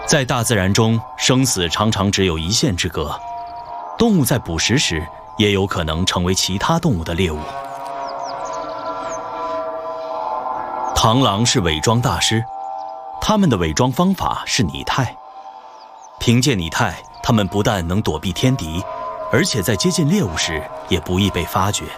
在大自然中，生死常常只有一线之隔。动物在捕食时，也有可能成为其他动物的猎物。螳螂是伪装大师，它们的伪装方法是拟态。凭借拟态，它们不但能躲避天敌，而且在接近猎物时也不易被发觉。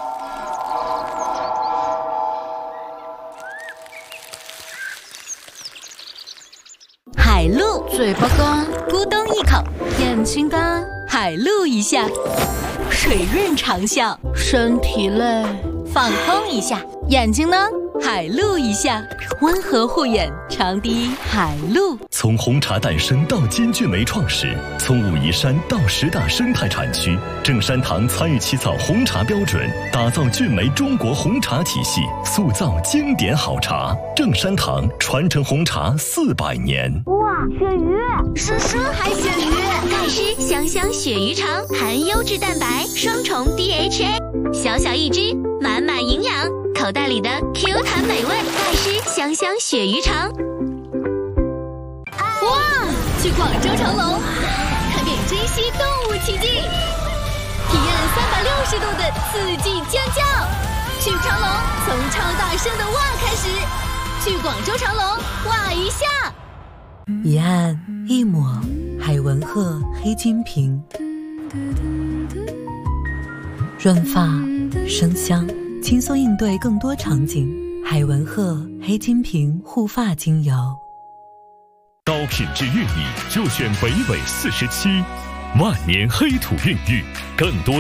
海鹿嘴巴干，咕咚一口；眼睛干，海鹿一下；水润长啸，身体累，放空一下；眼睛呢，海鹿一下；温和护眼，长笛海鹿。 从红茶诞生到金骏眉创始，从武夷山到10大生态产区，正山堂参与起草红茶标准，打造骏眉中国红茶体系，塑造经典好茶。正山堂传承红茶400年。 鳕鱼， 叔还鳕鱼，盖诗香香鳕鱼肠，含优质蛋白，双重 DHA， 小小一只，满满营养，口袋里的 Q 弹美味。盖诗香香鳕鱼肠。 哇！去广州长隆，看遍珍稀动物奇迹，体验360度的四季尖叫。去长隆，从超大声的哇开始。去广州长隆，哇一下。 一按一抹，海文鹤黑金瓶，润发生香，轻松应对更多场景。海文鹤黑金瓶护发精油， 高品质玉米就选北纬47，万年黑土孕育，更多